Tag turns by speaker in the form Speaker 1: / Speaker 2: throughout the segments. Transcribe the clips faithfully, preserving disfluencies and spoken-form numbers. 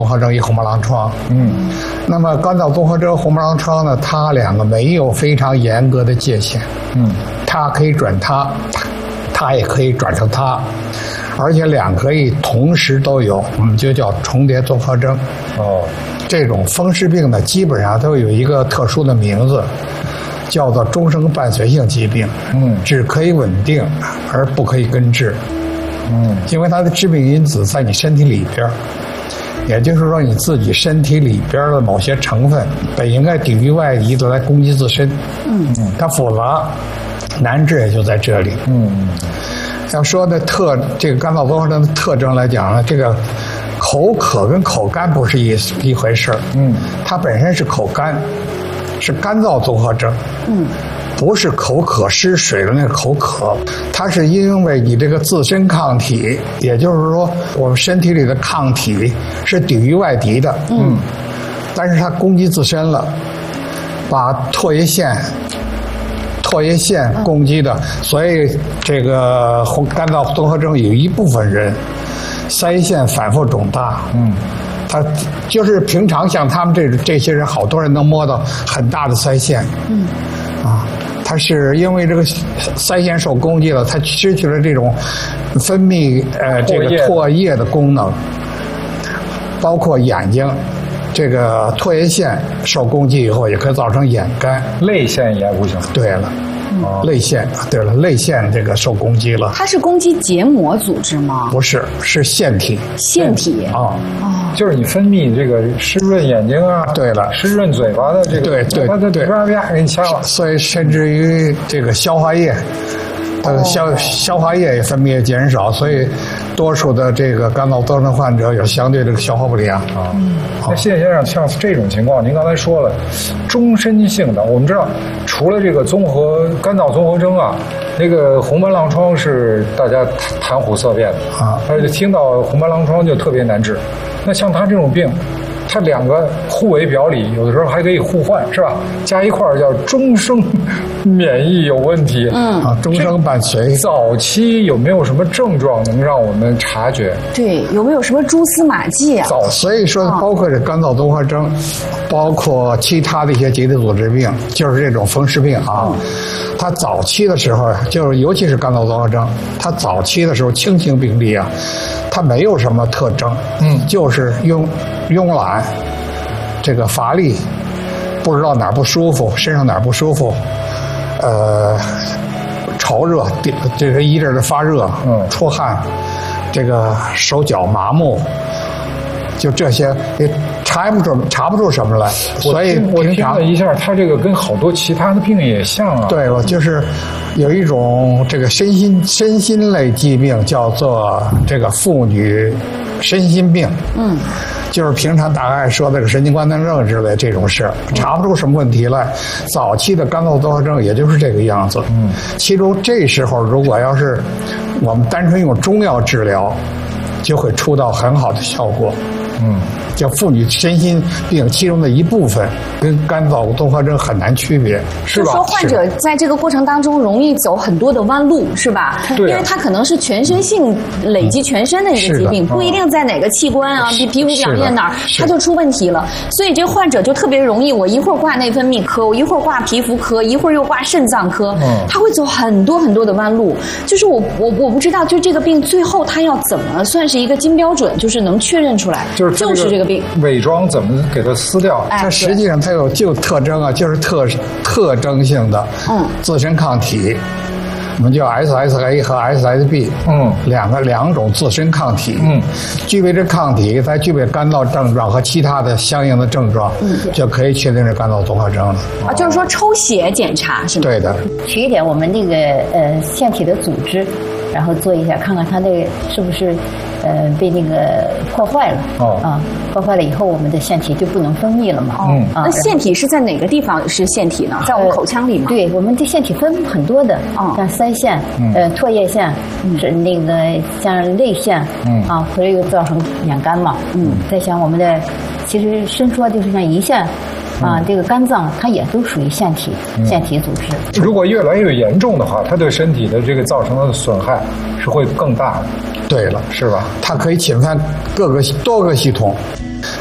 Speaker 1: 综合征，一红斑狼疮。嗯，那么干燥综合征、红斑狼疮呢，它两个没有非常严格的界限。嗯，它可以转它，它也可以转成它，而且两可以同时都有，我们就叫重叠综合征。哦，这种风湿病呢，基本上都有一个特殊的名字，叫做终生伴随性疾病。嗯，只可以稳定，而不可以根治。嗯，因为它的致病因子在你身体里边。也就是说，你自己身体里边的某些成分本应该抵御外敌的来攻击自身，嗯，它复杂难治也就在这里。嗯，要说的特这个干燥综合征的特征来讲呢，这个口渴跟口干不是一一回事儿。嗯，它本身是口干，是干燥综合征。嗯。不是口渴失水的那个口渴，它是因为你这个自身抗体，也就是说我们身体里的抗体是抵御外敌的，嗯，但是它攻击自身了，把唾液腺、唾液腺攻击的，所以这个干燥综合征有一部分人腮腺反复肿大，嗯。他就是平常像他们这这些人，好多人能摸到很大的腮腺，嗯，啊，他是因为这个腮腺受攻击了，他失去了这种分泌呃这个唾液的功能，包括眼睛，这个唾液腺受攻击以后，也可以造成眼干，
Speaker 2: 泪腺也不行。
Speaker 1: 对了。哦、泪腺，对了，泪腺这个受攻击了。
Speaker 3: 它是攻击结膜组织吗？
Speaker 1: 不是，是腺体。
Speaker 3: 腺体
Speaker 1: 啊，
Speaker 2: 哦，就是你分泌这个湿润眼睛啊，
Speaker 1: 对了，
Speaker 2: 湿润嘴巴的这个，
Speaker 1: 对对对对，
Speaker 2: 啪啪给你掐了。
Speaker 1: 所以甚至于这个消化液，它的消、哦、消化液也分泌也减少，所以多数的这个干燥综合征患者有相对这个消化不良啊。
Speaker 2: 嗯，那谢先生，像这种情况，您刚才说了，终身性的，我们知道。除了这个综合干燥综合征啊，那个红斑狼疮是大家谈虎色变的啊，而且听到红斑狼疮就特别难治。那像他这种病，它两个互为表里，有的时候还可以互换，是吧？加一块儿叫终生免疫有问题。
Speaker 1: 嗯啊，终生伴随。
Speaker 2: 早期有没有什么症状能让我们察觉？
Speaker 3: 对，有没有什么蛛丝马迹啊？
Speaker 1: 早，所以说包括这干燥综合征，包括其他的一些结缔组织病，就是这种风湿病啊。嗯、它早期的时候，就是尤其是干燥综合征，它早期的时候轻型病例啊，它没有什么特征，嗯，就是慵慵懒。这个乏力，不知道哪儿不舒服，身上哪儿不舒服，呃，潮热，这个一阵的发热，嗯，出汗，这个手脚麻木，就这些也查不出查不出什么来。所以
Speaker 2: 我听了一下，他这个跟好多其他的病也像啊。
Speaker 1: 对了，就是有一种这个身心身心类疾病，叫做这个妇女身心病。嗯。就是平常大概说的这个神经官能症之类这种事，查不出什么问题来。早期的干燥综合征也就是这个样子。嗯，其中这时候如果要是我们单纯用中药治疗，就会出到很好的效果。嗯，叫妇女身心病其中的一部分，跟干燥综合征很难区别，是吧？
Speaker 3: 就说患者在这个过程当中容易走很多的弯路，是吧？
Speaker 1: 对、啊，
Speaker 3: 因为它可能是全身性累积全身的一个疾病，不一定在哪个器官啊，皮皮肤表面哪儿它就出问题了。所以这患者就特别容易，我一会儿挂内分泌科，我一会儿挂皮肤科，一会儿又挂肾脏科，嗯，他会走很多很多的弯路。就是我我我不知道，就这个病最后他要怎么算是一个金标准，就是能确认出来，
Speaker 2: 就是
Speaker 3: 就是这个病。
Speaker 2: 伪装怎么给它撕掉？
Speaker 1: 它实际上它有就特征啊，就是特特征性的，嗯，自身抗体，我们叫 S S A 和 S S B， 嗯，两个两种自身抗体，嗯，具备这抗体，再具备干燥症状和其他的相应的症状，嗯，就可以确定是干燥综合征了。
Speaker 3: 啊，就是说抽血检查是吗？
Speaker 1: 对的，
Speaker 4: 取一点我们那个呃腺体的组织，然后做一下，看看它那个是不是呃被那个破坏了。哦啊，破坏了以后，我们的腺体就不能分泌了嘛。
Speaker 3: 嗯啊，那腺体是在哪个地方是腺体呢？在我们口腔里吗？
Speaker 4: 对，我们的腺体分很多的，啊，像腮腺、呃唾液腺，是那个像泪腺，嗯啊，或者又造成眼干嘛。嗯，再像我们的，其实伸缩就是像胰腺。啊，这个肝脏它也都属于腺体，腺体组织。
Speaker 2: 如果越来越严重的话，它对身体的这个造成的损害是会更大的。
Speaker 1: 对了，
Speaker 2: 是吧？
Speaker 1: 它可以侵犯各个多个系统，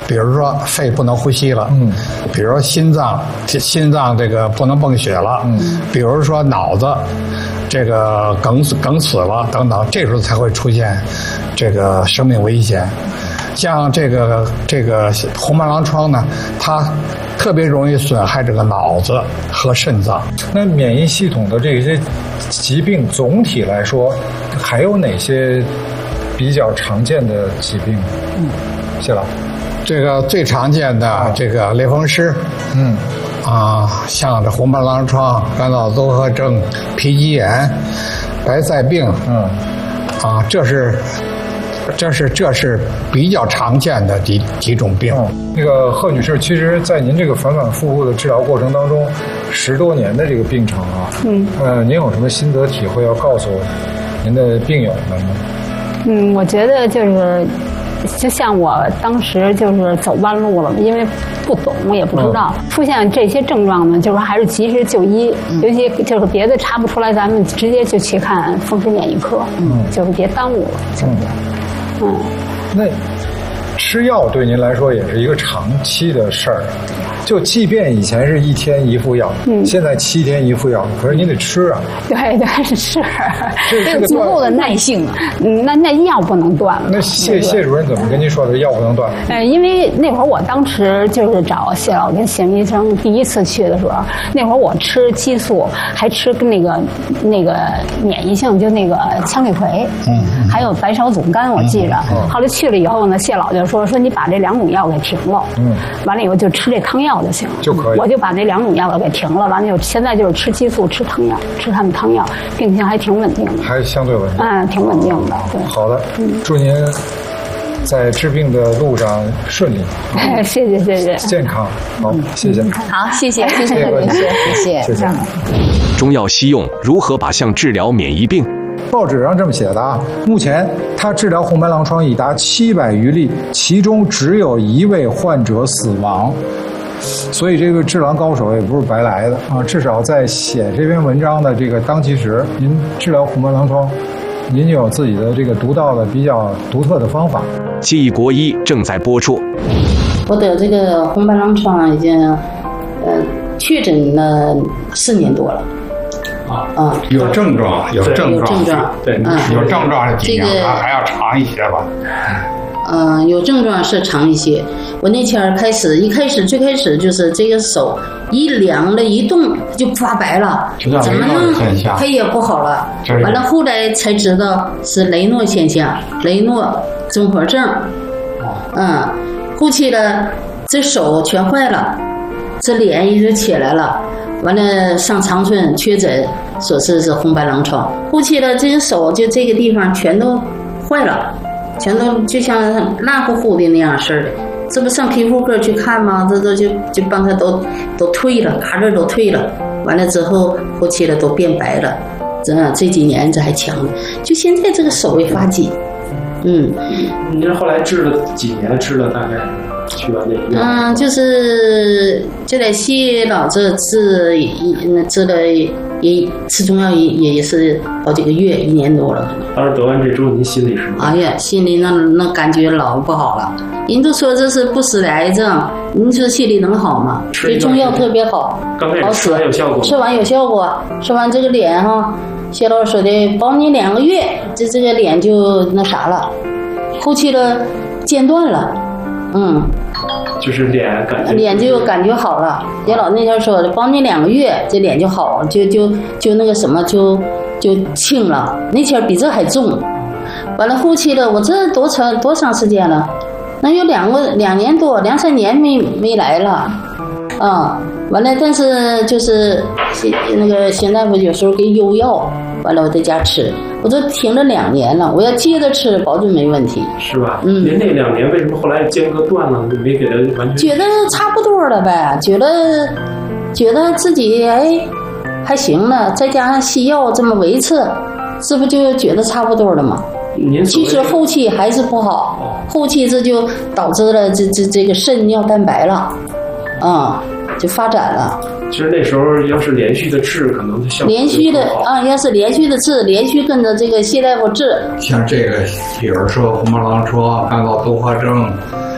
Speaker 1: 比如说肺不能呼吸了，嗯，比如说心脏心脏这个不能泵血了，嗯，比如说脑子这个梗死梗死了等等，这时候才会出现这个生命危险。像这个这个红斑狼疮呢，它特别容易损害这个脑子和肾脏。
Speaker 2: 那免疫系统的这些疾病总体来说，还有哪些比较常见的疾病？嗯，谢老，
Speaker 1: 这个最常见的这个类风湿，嗯，啊，像这红斑狼疮、干燥综合征、皮肌炎、白菜病，嗯，啊，这是。这是这是比较常见的几几种病。
Speaker 2: 嗯，那个贺女士，其实，在您这个反反复复的治疗过程当中，十多年的这个病程啊，嗯，呃，您有什么心得体会要告诉您的病友们吗？
Speaker 5: 嗯，我觉得就是，就像我当时就是走弯路了，因为不懂也不知道，嗯、出现这些症状呢，就是还是及时就医，嗯、尤其就是别的查不出来，咱们直接就去看风湿免疫科，嗯，就是别耽误了，就是。嗯
Speaker 2: 嗯，那吃药对您来说也是一个长期的事儿，就即便以前是一天一副药，嗯，现在七天一副药，可是你得吃啊。
Speaker 5: 对对是，
Speaker 3: 这是足够的耐性啊。
Speaker 5: 嗯，那那药不能断了。
Speaker 2: 那谢谢主任怎么跟您说的？药不能断？
Speaker 5: 呃，因为那会儿我当时就是找谢老跟谢医生第一次去的时候，那会儿我吃激素，还吃跟那个那个免疫性，就那个羟氯喹，嗯，还有白芍总苷，我记着。嗯、后来去了以后呢，谢老就说说你把这两种药给停了，嗯，完了以后就吃这汤药就行了，
Speaker 2: 就可以。
Speaker 5: 我就把这两种药给停了，完了就现在就是吃激素、吃汤药，吃他们汤药，病情还挺稳定的，
Speaker 2: 还相对稳定，
Speaker 5: 嗯，挺稳定的。对，
Speaker 2: 好的，嗯，祝您在治病的路上顺利，
Speaker 5: 谢谢谢谢，
Speaker 2: 健康，好，谢谢，
Speaker 3: 好，谢谢谢谢谢谢谢谢。
Speaker 6: 中药西用如何靶向治疗免疫病？
Speaker 2: 报纸上这么写的啊，目前他治疗红斑狼疮已达七百余例，其中只有一位患者死亡。所以这个治疗高手也不是白来的啊！至少在写这篇文章的这个当其时，您治疗红斑狼疮，您有自己的这个独到的、比较独特的方法。
Speaker 6: 记忆国医正在播出。
Speaker 7: 我得这个红斑狼疮已经，呃，确诊了四年多了。
Speaker 1: 啊，嗯，有症状，有症状，
Speaker 7: 有症状，
Speaker 1: 对，嗯，有症状是几年？这个还要长一些吧？
Speaker 7: 嗯、呃，有症状是长一些。我那天儿开始，一开始最开始就是这个手一凉了，一动就发白了，怎么弄它也不好了。完了后来才知道是雷诺现象，雷诺综合症。嗯，后期了这手全坏了，这脸也就起来了。完了上长春确诊，说是是红斑狼疮。后期了这个手就这个地方全都坏了，全都就像烂乎乎的那样似的。这不上皮肤科去看吗？这都就就帮他都都退了，嘎子都退了。完了之后后期了都变白了，这这几年这还强了。就现在这个手也发紧。嗯，
Speaker 8: 你这后来治了几年？治了大概去完那医院？
Speaker 7: 嗯，就是就在西老这治一治了也吃中药也也是好几个月，一年多了。
Speaker 8: 当时得完这之后，您心里是吗？
Speaker 7: 哎呀，心里那那感觉老不好了。人都说这是不死的癌症，你说心里能好吗？这中药特别好，
Speaker 8: 刚开始吃完有效果，
Speaker 7: 吃完有效果，吃完这个脸哈，谢老师说的，保你两个月，这这个脸就那啥了，后期了间断了，嗯。
Speaker 8: 就是脸感觉
Speaker 7: 脸就感觉好了，叶老那天说的，帮你两个月，这脸就好，就就就那个什么，就就轻了。那天比这还重，完了后期了，我这多长多长时间了？那有两个两年多，两三年没没来了，啊、嗯，完了，但是就是那个邢大夫有时候给悠药，完了我在家吃。我都停了两年了，我要接着吃，保准没问题。
Speaker 8: 是吧？嗯。您那两年为什么后来间隔断了？没给他完全？
Speaker 7: 觉得差不多了呗，觉得觉得自己哎还行了，再加上西药这么维持，这不就觉得差不多了吗？
Speaker 8: 您
Speaker 7: 其实后期还是不好，后期这就导致了这这这个肾尿蛋白了，啊、嗯，就发展了。
Speaker 8: 其实那时候要是连续的治，可能效果
Speaker 7: 连续的啊，要是连续的治，连续跟着这个谢大夫治。
Speaker 1: 像这个，比如说红斑狼疮、干燥综合征、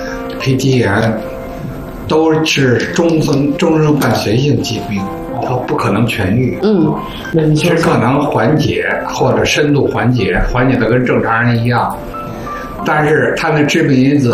Speaker 1: 肺积炎，都是终生终身伴随性疾病，它不可能痊愈。
Speaker 7: 嗯，
Speaker 1: 只可能缓解或者深度缓解，缓解的跟正常人一样。但是它的致病因子